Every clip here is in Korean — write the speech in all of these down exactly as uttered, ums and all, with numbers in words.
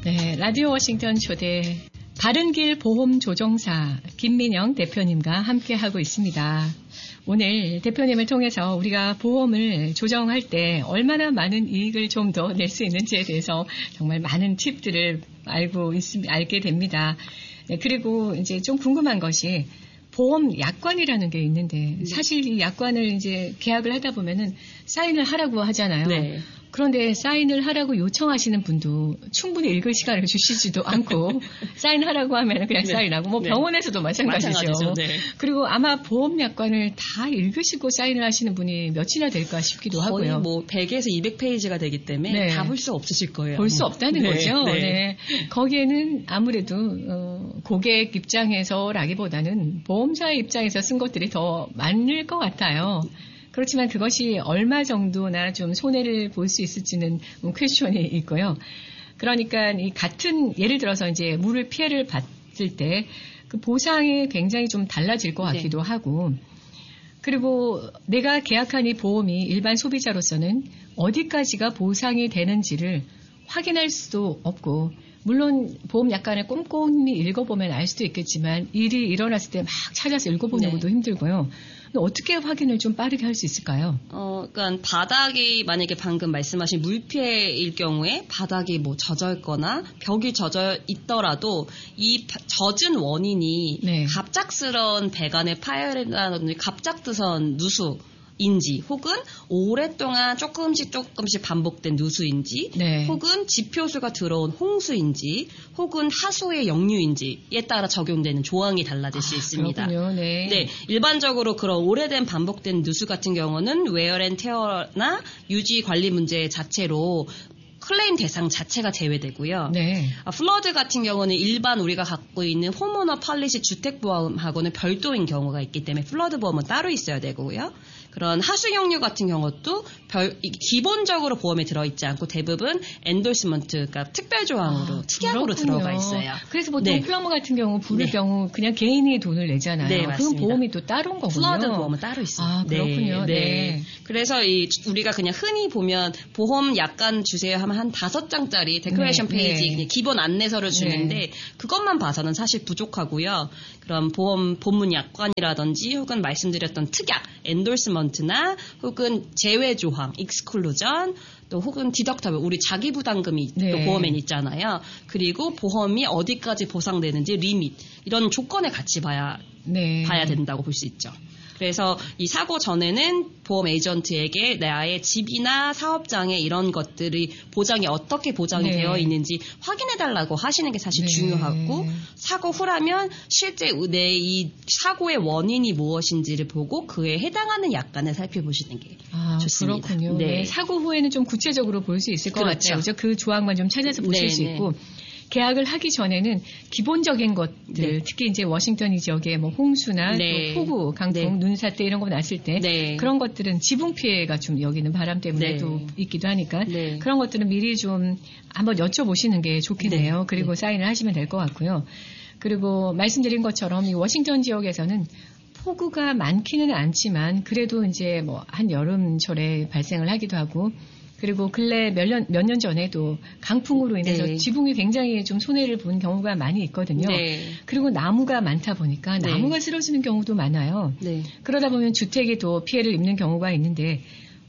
네, 라디오 워싱턴 초대 바른길 보험조정사 김민영 대표님과 함께하고 있습니다. 오늘 대표님을 통해서 우리가 보험을 조정할 때 얼마나 많은 이익을 좀 더 낼 수 있는지에 대해서 정말 많은 팁들을 알고 있, 알게 됩니다. 네, 그리고 이제 좀 궁금한 것이 보험 약관이라는 게 있는데 사실 이 약관을 이제 계약을 하다 보면은 사인을 하라고 하잖아요. 네. 그런데 사인을 하라고 요청하시는 분도 충분히 읽을 시간을 주시지도 않고 사인하라고 하면 그냥 네. 사인하고 뭐 병원에서도 네. 마찬가지죠. 마찬가지죠. 네. 그리고 아마 보험 약관을 다 읽으시고 사인을 하시는 분이 몇이나 될까 싶기도 거의 하고요. 거의 뭐 백에서 이백 페이지가 되기 때문에 네. 다 볼 수 없으실 거예요. 볼 수 없다는 네. 거죠. 네. 네. 거기에는 아무래도 어, 고객 입장에서라기보다는 보험사의 입장에서 쓴 것들이 더 많을 것 같아요. 그렇지만 그것이 얼마 정도나 좀 손해를 볼 수 있을지는 퀘스천이 있고요. 그러니까 이 같은 예를 들어서 이제 물을 피해를 봤을 때 그 보상이 굉장히 좀 달라질 것 같기도 네. 하고 그리고 내가 계약한 이 보험이 일반 소비자로서는 어디까지가 보상이 되는지를 확인할 수도 없고 물론 보험 약관을 꼼꼼히 읽어보면 알 수도 있겠지만 일이 일어났을 때 막 찾아서 읽어보는 것도 네. 힘들고요. 어떻게 확인을 좀 빠르게 할 수 있을까요? 어, 그러니까 바닥이 만약에 방금 말씀하신 물피해일 경우에 바닥이 뭐 젖어 있거나 벽이 젖어 있더라도 이 젖은 원인이 네. 갑작스러운 배관의 파열이라든지 갑작스러운 누수 인지 혹은 오랫동안 조금씩 조금씩 반복된 누수인지 네. 혹은 지표수가 들어온 홍수인지 혹은 하수의 역류인지에 따라 적용되는 조항이 달라질 수 아, 있습니다. 그렇군요. 네. 네, 일반적으로 그런 오래된 반복된 누수 같은 경우는 웨어앤테어나 유지 관리 문제 자체로 클레임 대상 자체가 제외되고요. 네. 아, 플러드 같은 경우는 일반 우리가 갖고 있는 홈오너 팔리시 주택보험하고는 별도인 경우가 있기 때문에 플러드 보험은 따로 있어야 되고요. 그런 하수역류 같은 경우도 별, 기본적으로 보험에 들어있지 않고 대부분 엔돌스먼트, 그러니까 특별 조항으로 아, 특약으로 그렇군요. 들어가 있어요. 그래서 보통 네. 플러머 같은 경우 부를 네. 경우 그냥 개인이 돈을 내잖아요. 네, 그럼 보험이 또 따로인 거군요. 플러드 보험은 따로 있어요. 아, 그렇군요. 네. 네. 네. 그래서 이 우리가 그냥 흔히 보면 보험 약관 주세요 하면 한 다섯 장짜리 데코레이션 네. 페이지 네. 그냥 기본 안내서를 주는데 네. 그것만 봐서는 사실 부족하고요. 그럼 보험 본문 약관이라든지 혹은 말씀드렸던 특약, 엔돌스먼트나 혹은 제외 조항, 익스클루전 또 혹은 디덕터블, 우리 자기 부담금이 네. 또 보험엔 있잖아요. 그리고 보험이 어디까지 보상되는지 리밋 이런 조건을 같이 봐야 네. 봐야 된다고 볼 수 있죠. 그래서 이 사고 전에는 보험 에이전트에게 나의 집이나 사업장에 이런 것들이 보장이 어떻게 보장이 네. 되어 있는지 확인해달라고 하시는 게 사실 네. 중요하고 사고 후라면 실제 내 이 사고의 원인이 무엇인지를 보고 그에 해당하는 약관을 살펴보시는 게 아, 좋습니다. 그렇군요. 네. 네. 사고 후에는 좀 구체적으로 볼 수 있을 것 그렇죠. 같아요. 그렇죠? 그 조항만 좀 찾아서 보실 네, 수 있고. 네. 계약을 하기 전에는 기본적인 것들, 네. 특히 이제 워싱턴 이 지역에 뭐 홍수나 네. 또 폭우, 강풍, 네. 눈사태 이런 거 났을 때 네. 그런 것들은 지붕 피해가 좀 여기는 바람 때문에도 네. 있기도 하니까 네. 그런 것들은 미리 좀 한번 여쭤보시는 게 좋겠네요. 네. 그리고 네. 사인을 하시면 될 것 같고요. 그리고 말씀드린 것처럼 이 워싱턴 지역에서는 폭우가 많기는 않지만 그래도 이제 뭐 한 여름철에 발생을 하기도 하고 그리고 근래 몇 년, 몇 년 전에도 강풍으로 인해서 네. 지붕이 굉장히 좀 손해를 본 경우가 많이 있거든요. 네. 그리고 나무가 많다 보니까 네. 나무가 쓰러지는 경우도 많아요. 네. 그러다 보면 주택이 또 피해를 입는 경우가 있는데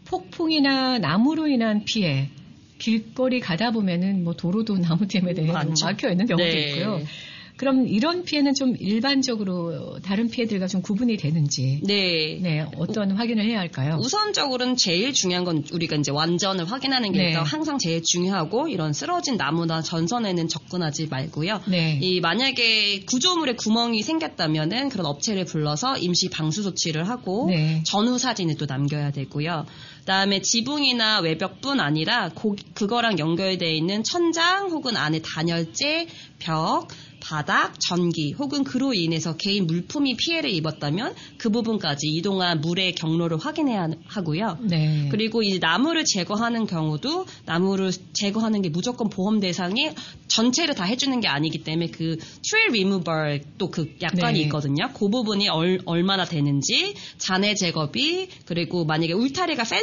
폭풍이나 나무로 인한 피해, 길거리 가다 보면은 뭐 도로도 나무 때문에 막혀 있는 경우도 네. 있고요. 그럼 이런 피해는 좀 일반적으로 다른 피해들과 좀 구분이 되는지 네, 네 어떤 우, 확인을 해야 할까요? 우선적으로는 제일 중요한 건 우리가 이제 완전을 확인하는 게 네. 일단 항상 제일 중요하고 이런 쓰러진 나무나 전선에는 접근하지 말고요. 네. 이 만약에 구조물에 구멍이 생겼다면은 그런 업체를 불러서 임시 방수 조치를 하고 네. 전후 사진을 또 남겨야 되고요. 그다음에 지붕이나 외벽뿐 아니라 고, 그거랑 연결되어 있는 천장 혹은 안에 단열재, 벽 바닥, 전기 혹은 그로 인해서 개인 물품이 피해를 입었다면 그 부분까지 이동한 물의 경로를 확인해야 하고요. 네. 그리고 이 나무를 제거하는 경우도 나무를 제거하는 게 무조건 보험 대상에 전체를 다 해주는 게 아니기 때문에 그 트리 리무벌 또 그 약관이 네. 있거든요. 그 부분이 얼, 얼마나 되는지 잔해 제거비 그리고 만약에 울타리가 펜스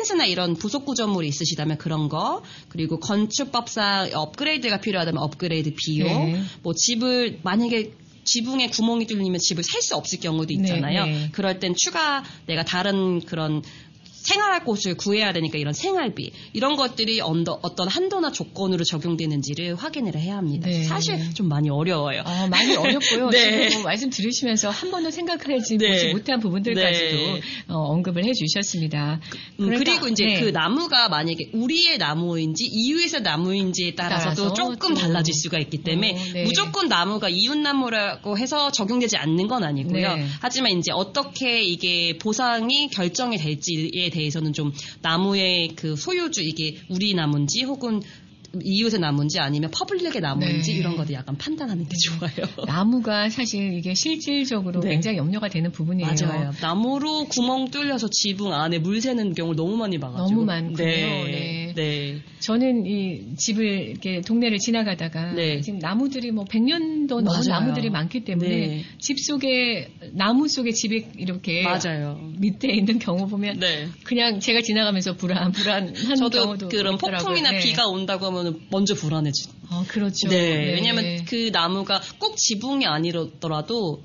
타일즈나 이런 부속 구조물이 있으시다면 그런 거, 그리고 건축법상 업그레이드가 필요하다면 업그레이드 비용, 네. 뭐 집을 만약에 지붕에 구멍이 뚫리면 집을 살 수 없을 경우도 있잖아요. 네, 네. 그럴 땐 추가 내가 다른 그런 생활할 곳을 구해야 되니까 이런 생활비 이런 것들이 언더, 어떤 한도나 조건으로 적용되는지를 확인을 해야 합니다. 네. 사실 좀 많이 어려워요. 아, 많이 어렵고요. 네. 지금 말씀 들으시면서 한 번도 생각을 하지 네. 못한 부분들까지도 네. 어, 언급을 해주셨습니다. 그러니까, 그리고 이제 네. 그 나무가 만약에 우리의 나무인지 이웃의 나무인지에 따라서도 따라서 조금 또. 달라질 수가 있기 때문에 어, 네. 무조건 나무가 이웃나무라고 해서 적용되지 않는 건 아니고요. 네. 하지만 이제 어떻게 이게 보상이 결정이 될지에 대해서는 좀 나무의 그 소유주 이게 우리 나무인지 혹은 이웃의 나무인지 아니면 퍼블릭의 나무인지 네. 이런 것들 약간 판단하는 게 좋아요. 나무가 사실 이게 실질적으로 네. 굉장히 염려가 되는 부분이에요. 맞아요. 나무로 구멍 뚫려서 지붕 안에 물 새는 경우를 너무 많이 봐가지고. 너무 많고요. 네. 네. 네. 저는 이 집을 이렇게 동네를 지나가다가 네. 지금 나무들이 뭐 백 년도 넘은 나무들이 많기 때문에 네. 집 속에 나무 속에 집이 이렇게 맞아요. 밑에 있는 경우 보면 네. 그냥 제가 지나가면서 불안 불안한 저도 경우도 그런 있더라고요. 폭풍이나 네. 비가 온다고 하면 먼저 불안해지. 아 그렇죠. 네. 네. 왜냐하면 그 나무가 꼭 지붕이 아니더라도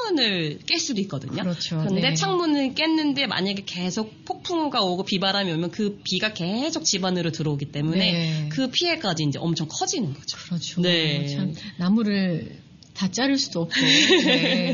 창문을 깰 수도 있거든요. 그렇죠. 그런데 네. 창문을 깼는데 만약에 계속 폭풍우가 오고 비바람이 오면 그 비가 계속 집 안으로 들어오기 때문에 네. 그 피해까지 이제 엄청 커지는 거죠. 그렇죠. 네. 참 나무를 다 자를 수도 없고 네.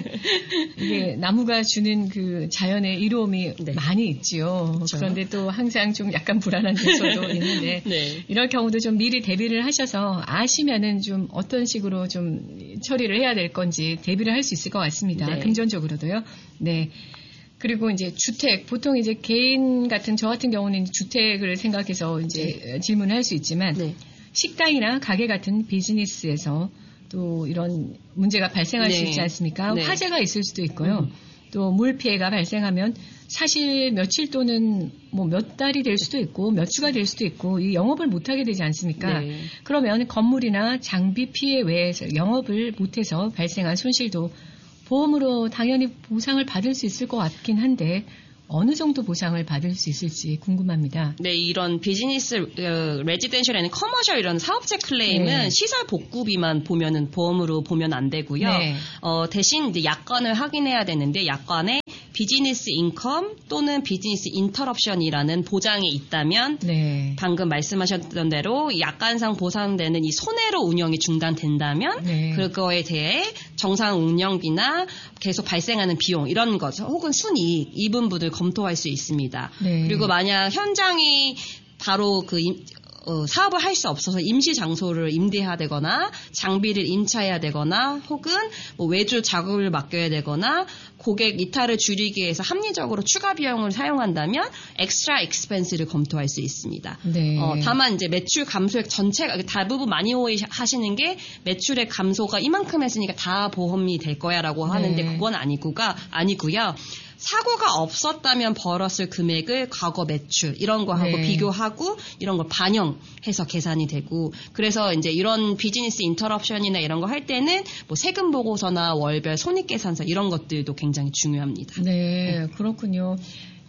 이게 나무가 주는 그 자연의 이로움이 네. 많이 있지요. 그렇죠. 그런데 또 항상 좀 약간 불안한 요소도 있는데 네. 이럴 경우도 좀 미리 대비를 하셔서 아시면은 좀 어떤 식으로 좀 처리를 해야 될 건지 대비를 할 수 있을 것 같습니다. 네. 금전적으로도요. 네. 그리고 이제 주택, 보통 이제 개인 같은 저 같은 경우는 주택을 생각해서 이제 네. 질문을 할 수 있지만 네. 식당이나 가게 같은 비즈니스에서 또 이런 문제가 발생할 네. 수 있지 않습니까? 네. 화재가 있을 수도 있고요. 음. 또 물 피해가 발생하면 사실 며칠 또는 뭐 몇 달이 될 수도 있고 몇 주가 될 수도 있고 이 영업을 못하게 되지 않습니까? 네. 그러면 건물이나 장비 피해 외에서 영업을 못해서 발생한 손실도 보험으로 당연히 보상을 받을 수 있을 것 같긴 한데 어느 정도 보상을 받을 수 있을지 궁금합니다. 네, 이런 비즈니스, 어, 레지덴셜 아닌 커머셜 이런 사업체 클레임은 네. 시설 복구비만 보면은 보험으로 보면 안 되고요. 네. 어, 대신 이제 약관을 확인해야 되는데 약관에 비즈니스 인컴 또는 비즈니스 인터럽션이라는 보장이 있다면 네. 방금 말씀하셨던 대로 약관상 보상되는 이 손해로 운영이 중단된다면 네. 그거에 대해 정상 운영비나 계속 발생하는 비용 이런 것 혹은 순이익 이 부분을 검토할 수 있습니다. 네. 그리고 만약 현장이 바로 그 어, 사업을 할 수 없어서 임시 장소를 임대해야 되거나 장비를 임차해야 되거나 혹은 뭐 외주 작업을 맡겨야 되거나 고객 이탈을 줄이기 위해서 합리적으로 추가 비용을 사용한다면 엑스트라 익스펜스를 검토할 수 있습니다. 네. 어, 다만 이제 매출 감소액 전체가 대부분 많이 오해하시는 게 매출의 감소가 이만큼 했으니까 다 보험이 될 거야라고 하는데 네. 그건 아니고가 아니고요. 사고가 없었다면 벌었을 금액을 과거 매출 이런 거 하고 네. 비교하고 이런 걸 반영해서 계산이 되고 그래서 이제 이런 비즈니스 인터럽션이나 이런 거 할 때는 뭐 세금 보고서나 월별 손익계산서 이런 것들도 굉장히 중요합니다. 네, 네. 그렇군요.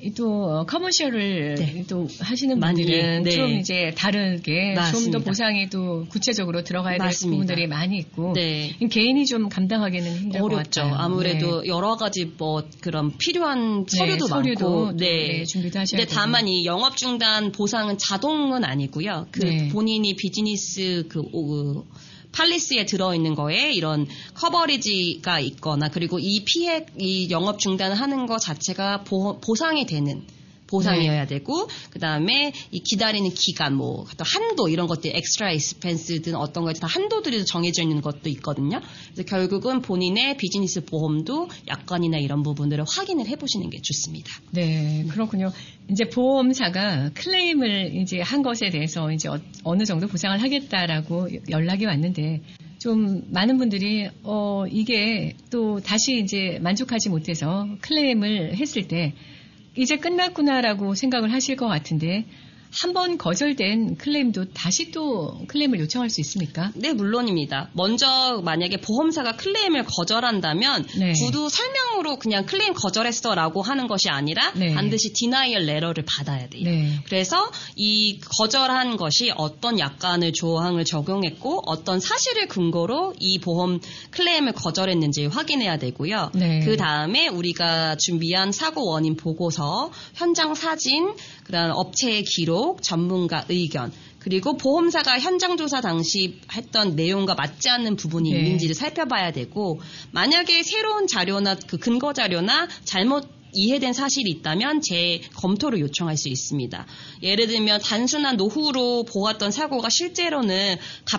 또 커머셜을 네. 또 하시는 분들은 네. 좀 이제 다르게 좀 더 보상이 또 구체적으로 들어가야 될 맞습니다. 부분들이 많이 있고 네. 개인이 좀 감당하기는 힘들 어렵죠. 것 같아요. 아무래도 네. 여러 가지 뭐 그런 필요한 서류도 네, 많고 서류도 네. 네, 준비도 하셔야 근데 다만 이 영업 중단 보상은 자동은 아니고요. 그 네. 본인이 비즈니스 그 오, 팔리스에 들어있는 거에 이런 커버리지가 있거나 그리고 이 피해, 이 영업 중단을 하는 것 자체가 보, 보상이 되는 보상이어야 네. 되고 그 다음에 이 기다리는 기간 뭐 또 한도 이런 것들 엑스트라 익스펜스든 어떤 거에 다 한도들이 정해져 있는 것도 있거든요. 그래서 결국은 본인의 비즈니스 보험도 약관이나 이런 부분들을 확인을 해보시는 게 좋습니다. 네, 그렇군요. 이제 보험사가 클레임을 이제 한 것에 대해서 이제 어, 어느 정도 보상을 하겠다라고 연락이 왔는데 좀 많은 분들이 어 이게 또 다시 이제 만족하지 못해서 클레임을 했을 때 이제 끝났구나라고 생각을 하실 것 같은데 한번 거절된 클레임도 다시 또 클레임을 요청할 수 있습니까? 네, 물론입니다. 먼저 만약에 보험사가 클레임을 거절한다면 네. 구두 설명으로 그냥 클레임 거절했어라고 하는 것이 아니라 네. 반드시 디나이얼 레터를 받아야 돼요. 네. 그래서 이 거절한 것이 어떤 약관을 조항을 적용했고 어떤 사실을 근거로 이 보험 클레임을 거절했는지 확인해야 되고요. 네. 그 다음에 우리가 준비한 사고 원인 보고서, 현장 사진, 그다음 업체의 기록, 전문가 의견, 그리고 보험사가 현장 조사 당시 했던 내용과 맞지 않는 부분이 네. 있는지를 살펴봐야 되고, 만약에 새로운 자료나 그 근거 자료나 잘못 이해된 사실이 있다면 재검토를 요청할 수 있습니다. 예를 들면 단순한 노후로 보았던 사고가 실제로는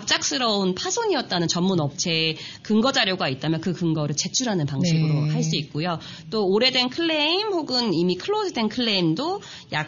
갑작스러운 파손이었다는 전문 업체의 근거 자료가 있다면 그 근거를 제출하는 방식으로 네. 할 수 있고요. 또 오래된 클레임 혹은 이미 클로즈된 클레임도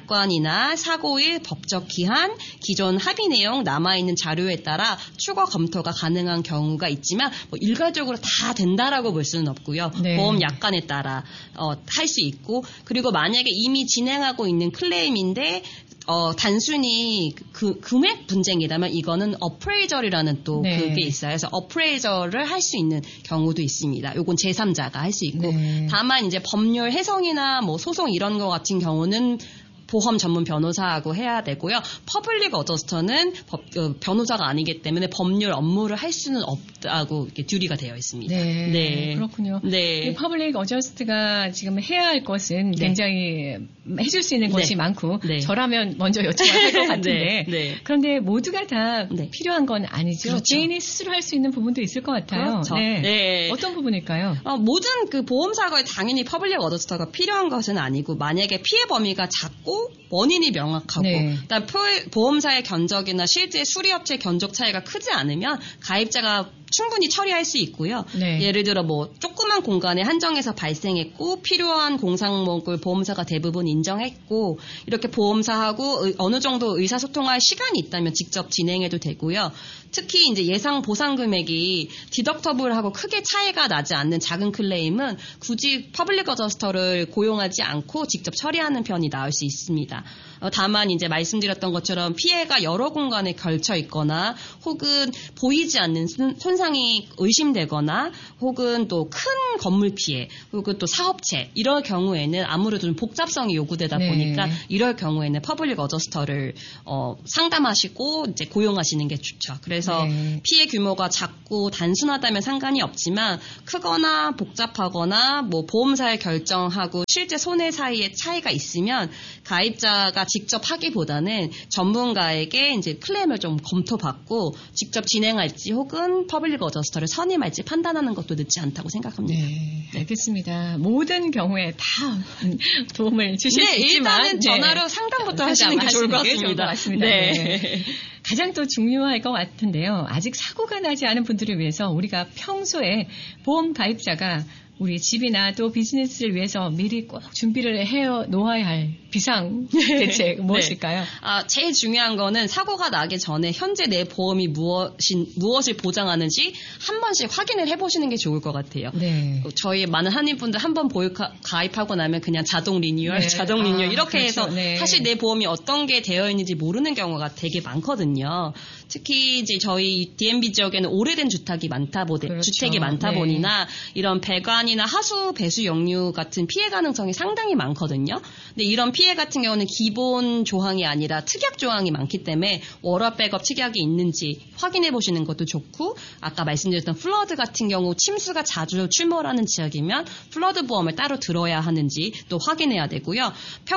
약관이나 사고의 법적 기한, 기존 합의 내용, 남아있는 자료에 따라 추가 검토가 가능한 경우가 있지만 뭐 일괄적으로 다 된다라고 볼 수는 없고요. 네. 보험 약관에 따라 어, 할 수 있고, 그리고 만약에 이미 진행하고 있는 클레임인데 어, 단순히 그 금액 분쟁이라면 이거는 어프레이저이라는 또 네. 그게 있어요. 그래서 어프레이저를 할 수 있는 경우도 있습니다. 요건 제삼자가 할 수 있고, 네. 다만 이제 법률 해석이나 뭐 소송 이런 거 같은 경우는 보험 전문 변호사하고 해야 되고요. 퍼블릭 어저스터는 법, 어, 변호사가 아니기 때문에 법률 업무를 할 수는 없다고 이렇게 듀리가 되어 있습니다. 네, 네. 그렇군요. 네. 퍼블릭 어저스트가 지금 해야 할 것은 네. 굉장히 해줄 수 있는 네. 것이 많고 네. 저라면 먼저 요청할 것 같은데 네. 네. 그런데 모두가 다 네. 필요한 건 아니죠. 그렇죠. 개인이 스스로 할 수 있는 부분도 있을 것 같아요. 그렇죠. 네. 네. 어떤 부분일까요? 어, 모든 그 보험 사고에 당연히 퍼블릭 어저스터가 필요한 것은 아니고, 만약에 피해 범위가 작고 원인이 명확하고, 네. 그다음 보험사의 견적이나 실제 수리업체 견적 차이가 크지 않으면 가입자가 충분히 처리할 수 있고요. 네. 예를 들어 뭐 조그만 공간에 한정해서 발생했고 필요한 공상목을 보험사가 대부분 인정했고, 이렇게 보험사하고 어느 정도 의사소통할 시간이 있다면 직접 진행해도 되고요. 특히 이제 예상 보상 금액이 디덕터블하고 크게 차이가 나지 않는 작은 클레임은 굳이 퍼블릭 어저스터를 고용하지 않고 직접 처리하는 편이 나을 수 있습니다. 어, 다만 이제 말씀드렸던 것처럼 피해가 여러 공간에 걸쳐 있거나 혹은 보이지 않는 손, 손상이 의심되거나 혹은 또 큰 건물 피해 혹은 또 사업체, 이럴 경우에는 아무래도 좀 복잡성이 요구되다 네. 보니까 이럴 경우에는 퍼블릭 어저스터를 어, 상담하시고 이제 고용하시는 게 좋죠. 그래서 네. 피해 규모가 작고 단순하다면 상관이 없지만 크거나 복잡하거나 뭐 보험사의 결정하고 실제 손해 사이에 차이가 있으면 가입자가 직접 하기보다는 전문가에게 이제 클레임을 좀 검토받고 직접 진행할지 혹은 퍼블릭 어저스터를 선임할지 판단하는 것도 늦지 않다고 생각합니다. 네, 알겠습니다. 모든 경우에 다 도움을 주실 네, 수 있지만 일단은 전화로 네. 상담부터 하시는 게 좋을 것 같습니다. 같습니다. 네. 네. 가장 또 중요할 것 같은데요. 아직 사고가 나지 않은 분들을 위해서 우리가 평소에 보험 가입자가 우리 집이나 또 비즈니스를 위해서 미리 꼭 준비를 해 놓아야 할 비상 대책 무엇일까요? 네. 아, 제일 중요한 거는 사고가 나기 전에 현재 내 보험이 무엇인, 무엇을 보장하는지 한 번씩 확인을 해보시는 게 좋을 것 같아요. 네. 저희 많은 한인분들 한 번 보유 가입하고 나면 그냥 자동 리뉴얼, 네. 자동 리뉴얼 아, 이렇게 그렇죠. 해서 네. 사실 내 보험이 어떤 게 되어 있는지 모르는 경우가 되게 많거든요. 특히 이제 저희 디엠비 지역에는 오래된 주택이 많다 보니, 그렇죠. 주택이 많다 네. 보니나 이런 배관이나 하수, 배수 역류 같은 피해 가능성이 상당히 많거든요. 근데 이런 피해 같은 경우는 기본 조항이 아니라 특약 조항이 많기 때문에 월화 백업 특약이 있는지 확인해 보시는 것도 좋고, 아까 말씀드렸던 플러드 같은 경우 침수가 자주 출몰하는 지역이면 플러드 보험을 따로 들어야 하는지 또 확인해야 되고요.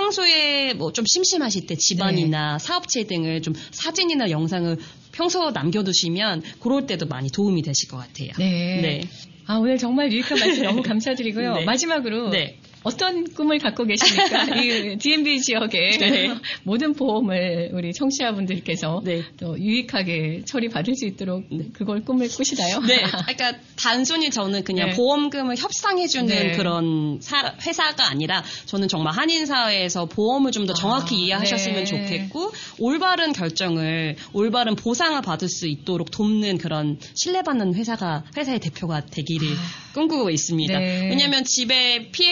평소에 뭐 좀 심심하실 때 집안이나 네. 사업체 등을 좀 사진이나 영상을 평소 남겨두시면 그럴 때도 많이 도움이 되실 것 같아요. 네. 네. 아, 오늘 정말 유익한 말씀 너무 감사드리고요. 네. 마지막으로 네. 어떤 꿈을 갖고 계십니까? 이 디엠비 지역의 네. 모든 보험을 우리 청취자분들께서 네. 또 유익하게 처리받을 수 있도록 그걸 꿈을 꾸시나요? 네. 그러니까 단순히 저는 그냥 네. 보험금을 협상해주는 네. 그런 사, 회사가 아니라 저는 정말 한인사회에서 보험을 좀 더 정확히 아, 이해하셨으면 네. 좋겠고, 올바른 결정을, 올바른 보상을 받을 수 있도록 돕는 그런 신뢰받는 회사가, 회사의 대표가 되기를 아, 꿈꾸고 있습니다. 네. 왜냐하면 집에 피해를 입으면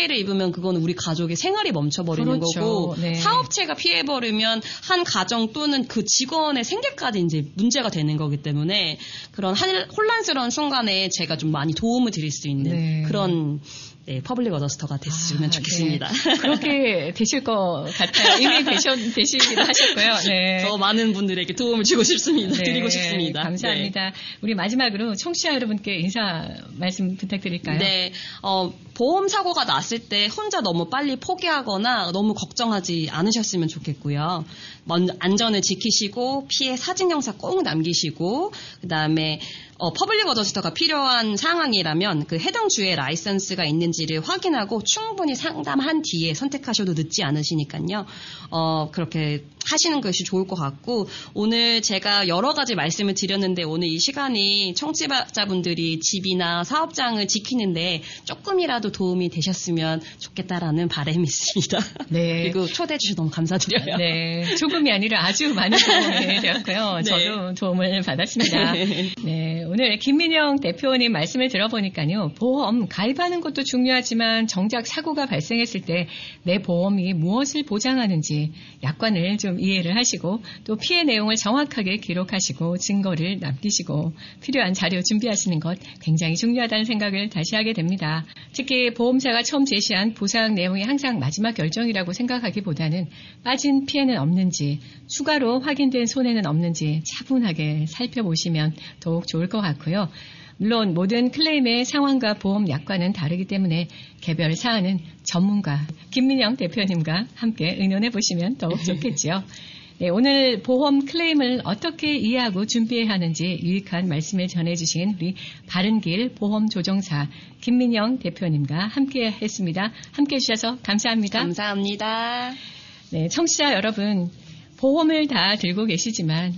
나면 그거는 우리 가족의 생활이 멈춰버리는 그렇죠. 거고 네. 사업체가 피해버리면 한 가정 또는 그 직원의 생계까지 이제 문제가 되는 거기 때문에 그런 한, 혼란스러운 순간에 제가 좀 많이 도움을 드릴 수 있는 네. 그런 네, 퍼블릭 어더스터가 됐으면 아, 좋겠습니다. 네. 그렇게 되실 것 같아요. 이미 되셔, 되시기도 하셨고요. 네. 더 많은 분들에게 도움을 주고 싶습니다. 네. 드리고 싶습니다. 감사합니다. 네. 우리 마지막으로 청취자 여러분께 인사 말씀 부탁드릴까요? 네. 어, 보험 사고가 났을 때 혼자 너무 빨리 포기하거나 너무 걱정하지 않으셨으면 좋겠고요. 먼저 안전을 지키시고 피해 사진 영상 꼭 남기시고 그다음에 어, 퍼블릭 어더스터가 필요한 상황이라면 그 해당 주에 라이선스가 있는지를 확인하고 충분히 상담한 뒤에 선택하셔도 늦지 않으시니까요. 어, 그렇게 하시는 것이 좋을 것 같고 오늘 제가 여러 가지 말씀을 드렸는데 오늘 이 시간이 청취자분들이 집이나 사업장을 지키는데 조금이라도 도움이 되셨으면 좋겠다라는 바람이 있습니다. 네. 그리고 초대해 주셔서 너무 감사드려요. 네. 조금이 아니라 아주 많은 도움이 되었고요. 네. 저도 도움을 받았습니다. 네. 오늘 김민영 대표님 말씀을 들어보니까요. 보험 가입하는 것도 중요하지만 정작 사고가 발생했을 때 내 보험이 무엇을 보장하는지 약관을 좀 이해를 하시고 또 피해 내용을 정확하게 기록하시고 증거를 남기시고 필요한 자료 준비하시는 것 굉장히 중요하다는 생각을 다시 하게 됩니다. 특히 보험사가 처음 제시한 보상 내용이 항상 마지막 결정이라고 생각하기보다는 빠진 피해는 없는지 추가로 확인된 손해는 없는지 차분하게 살펴보시면 더욱 좋을 것 같고요. 물론 모든 클레임의 상황과 보험 약관은 다르기 때문에 개별 사안은 전문가 김민영 대표님과 함께 의논해 보시면 더욱 좋겠지요. 네, 오늘 보험 클레임을 어떻게 이해하고 준비해야 하는지 유익한 말씀을 전해주신 우리 바른길 보험조정사 김민영 대표님과 함께 했습니다. 함께 해주셔서 감사합니다. 감사합니다. 네, 청취자 여러분, 보험을 다 들고 계시지만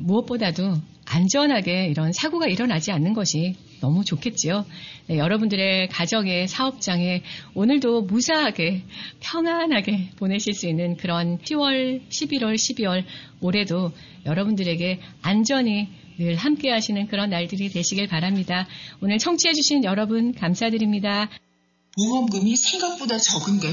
무엇보다도 안전하게 이런 사고가 일어나지 않는 것이 너무 좋겠지요. 네, 여러분들의 가정의 사업장에 오늘도 무사하게 평안하게 보내실 수 있는 그런 시월, 십일월, 십이월 올해도 여러분들에게 안전히 늘 함께 하시는 그런 날들이 되시길 바랍니다. 오늘 청취해 주신 여러분 감사드립니다. 보험금이 생각보다 적은데?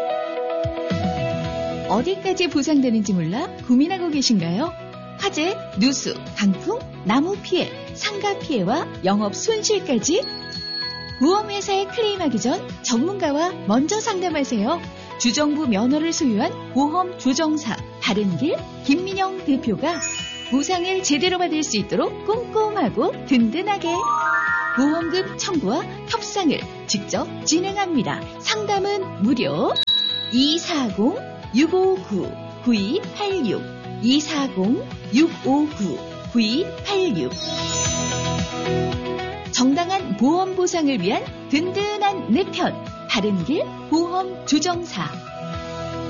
어디까지 보상되는지 몰라 고민하고 계신가요? 화재, 누수, 강풍, 나무 피해, 상가 피해와 영업 손실까지 보험회사에 클레임하기 전 전문가와 먼저 상담하세요. 주정부 면허를 소유한 보험조정사 바른길 김민영 대표가 보상을 제대로 받을 수 있도록 꼼꼼하고 든든하게 보험금 청구와 협상을 직접 진행합니다. 상담은 무료. 이사공 육오구 구이팔육 이사공 육오구 구이팔육 정당한 보험 보상을 위한 든든한 내 편 바른길 보험조정사